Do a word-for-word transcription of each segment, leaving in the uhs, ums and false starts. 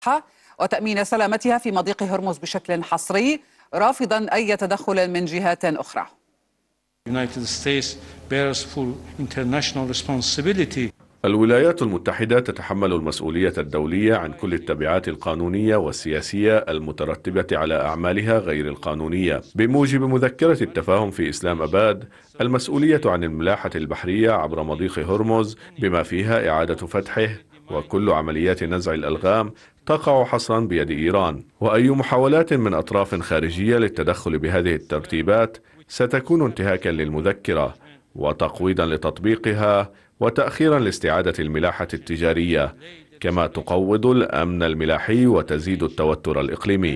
وتأمين سلامتها في مضيق هرمز بشكل حصري، رافضا أي تدخل من جهات أخرى. الولايات المتحدة تتحمل المسؤولية الدولية عن كل التبعات القانونية والسياسية المترتبة على أعمالها غير القانونية. بموجب مذكرة التفاهم في إسلام أباد، المسؤولية عن الملاحة البحرية عبر مضيق هرمز بما فيها إعادة فتحه، وكل عمليات نزع الألغام تقع حصرا بيد إيران، وأي محاولات من أطراف خارجية للتدخل بهذه الترتيبات ستكون انتهاكا للمذكرة وتقويضا لتطبيقها وتأخيرا لاستعادة الملاحة التجارية، كما تقوض الأمن الملاحي وتزيد التوتر الإقليمي.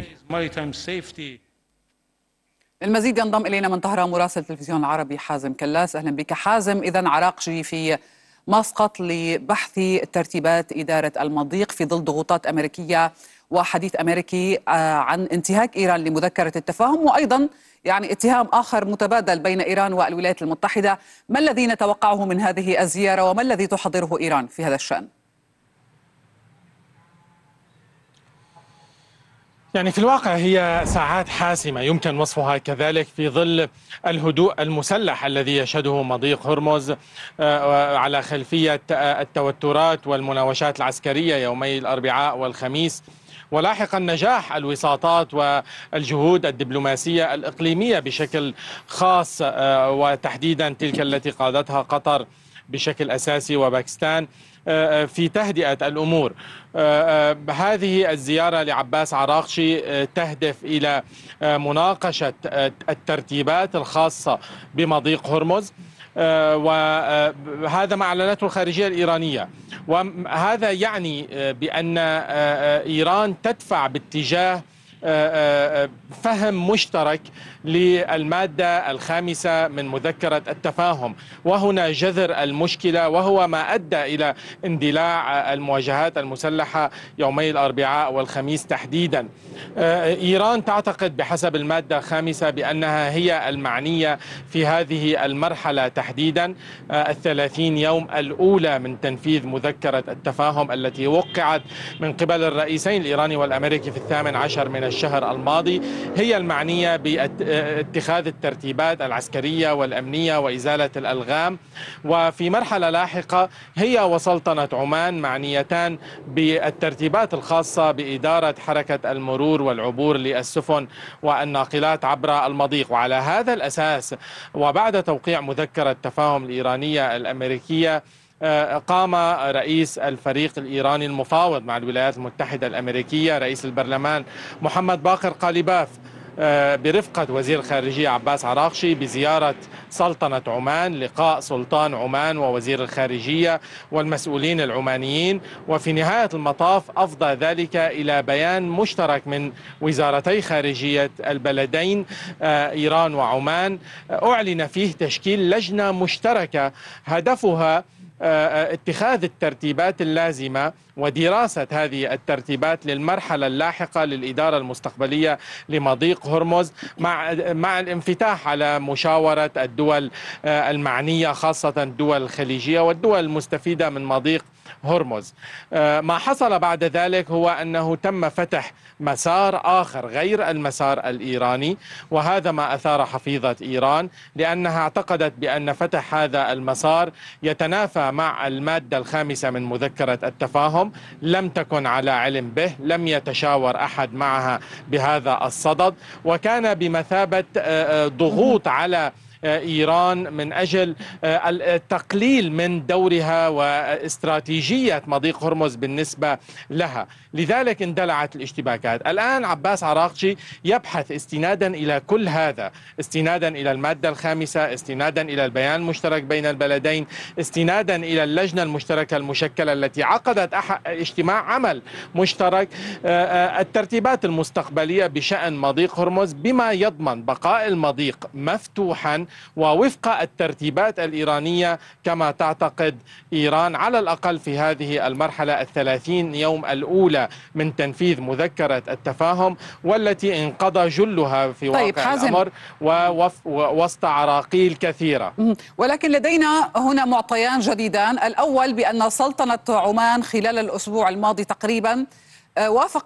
المزيد ينضم إلينا من طهران مراسل التلفزيون العربي حازم كلاس. أهلا بك حازم. إذن عراقجي في مسقط لبحث ترتيبات إدارة المضيق في ظل ضغوطات أمريكية وحديث أمريكي عن انتهاك إيران لمذكرة التفاهم، وأيضا يعني اتهام آخر متبادل بين إيران والولايات المتحدة. ما الذي نتوقعه من هذه الزيارة وما الذي تحضره إيران في هذا الشأن؟ يعني في الواقع هي ساعات حاسمة يمكن وصفها كذلك في ظل الهدوء المسلح الذي يشهده مضيق هرمز على خلفية التوترات والمناوشات العسكرية يومي الأربعاء والخميس، ولاحقا نجاح الوساطات والجهود الدبلوماسية الإقليمية بشكل خاص، وتحديدا تلك التي قادتها قطر بشكل أساسي وباكستان في تهدئة الأمور. هذه الزيارة لعباس عراقجي تهدف إلى مناقشة الترتيبات الخاصة بمضيق هرمز، وهذا ما أعلنته الخارجية الإيرانية، وهذا يعني بأن إيران تدفع باتجاه فهم مشترك للمادة الخامسة من مذكرة التفاهم، وهنا جذر المشكلة، وهو ما أدى إلى اندلاع المواجهات المسلحة يومي الأربعاء والخميس تحديدا. إيران تعتقد بحسب المادة الخامسة بأنها هي المعنية في هذه المرحلة تحديدا، الثلاثين يوم الأولى من تنفيذ مذكرة التفاهم التي وقعت من قبل الرئيسين الإيراني والأمريكي في الثامن عشر من الشهر الماضي، هي المعنية باتخاذ الترتيبات العسكرية والأمنية وإزالة الألغام. وفي مرحلة لاحقة هي وسلطنة عمان معنيتان بالترتيبات الخاصة بإدارة حركة المرور والعبور للسفن والناقلات عبر المضيق. وعلى هذا الأساس وبعد توقيع مذكرة التفاهم الإيرانية الأمريكية، قام رئيس الفريق الإيراني المفاوض مع الولايات المتحدة الأمريكية رئيس البرلمان محمد باقر قاليباف برفقة وزير الخارجية عباس عراقجي بزيارة سلطنة عمان، لقاء سلطان عمان ووزير الخارجية والمسؤولين العمانيين، وفي نهاية المطاف أفضى ذلك إلى بيان مشترك من وزارتي خارجية البلدين إيران وعمان، أعلن فيه تشكيل لجنة مشتركة هدفها اتخاذ الترتيبات اللازمة ودراسة هذه الترتيبات للمرحلة اللاحقة للإدارة المستقبلية لمضيق هرمز، مع مع الانفتاح على مشاورة الدول المعنية، خاصة الدول الخليجية والدول المستفيدة من مضيق هرمز. ما حصل بعد ذلك هو أنه تم فتح مسار آخر غير المسار الإيراني، وهذا ما أثار حفيظة إيران، لأنها اعتقدت بأن فتح هذا المسار يتنافى مع المادة الخامسة من مذكرة التفاهم، لم تكن على علم به، لم يتشاور أحد معها بهذا الصدد، وكان بمثابة ضغوط على إيران من أجل التقليل من دورها واستراتيجية مضيق هرمز بالنسبة لها. لذلك اندلعت الاشتباكات. الآن عباس عراقجي يبحث استنادا إلى كل هذا، استنادا إلى المادة الخامسة، استنادا إلى البيان المشترك بين البلدين، استنادا إلى اللجنة المشتركة المشكلة التي عقدت اجتماع عمل مشترك، الترتيبات المستقبلية بشأن مضيق هرمز بما يضمن بقاء المضيق مفتوحا ووفق الترتيبات الإيرانية كما تعتقد إيران، على الأقل في هذه المرحلة الثلاثين يوم الأولى من تنفيذ مذكرة التفاهم، والتي انقضى جلها في واقع طيب الأمر ووسط عراقيل كثيرة. ولكن لدينا هنا معطيان جديدان. الأول بأن سلطنة عمان خلال الأسبوع الماضي تقريبا وافق